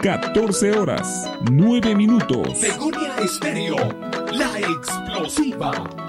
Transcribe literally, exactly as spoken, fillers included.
catorce horas, nueve minutos. Begonia Estéreo, la explosiva.